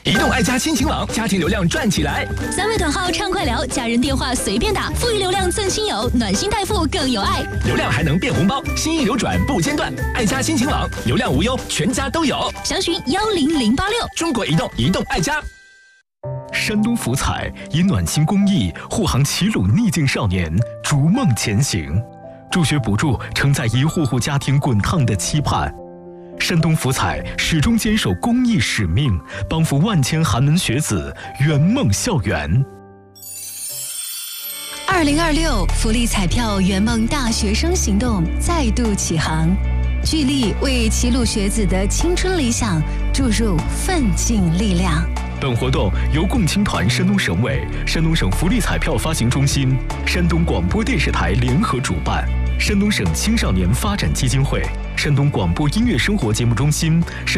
移动爱家亲情网，家庭流量赚起来 ！3位短号畅快聊，家人电话随便打，富裕流量赠亲友，暖心代付更有爱， 流量还能变红包，心意流转不间断。爱家亲情网，流量无忧，全家都有。 详询10086。 中国移动，移动爱家。 山东福彩以暖心公益护航齐鲁逆境少年逐梦前行，助学补助承载一户户家庭滚烫的期盼。山东福彩始终坚守公益使命，帮扶万千寒门学子圆梦校园。 2026福利彩票圆梦大学生行动再度启航，聚力为齐鲁学子的青春理想注入奋进力量。 本活动由共青团山东省委、山东省福利彩票发行中心、山东广播电视台联合主办，山东省青少年发展基金会、山东广播音乐生活节目中心。